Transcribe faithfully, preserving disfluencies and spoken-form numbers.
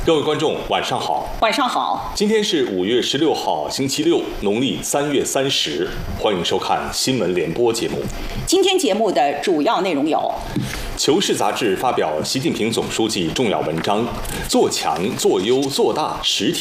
各位观众，晚上好。 晚上好。 今天是五月十六号，星期六，农历三月三十。欢迎收看新闻联播节目。 今天节目的主要内容有： 《求是》杂志发表习近平总书记重要文章，做强、做优、做大实体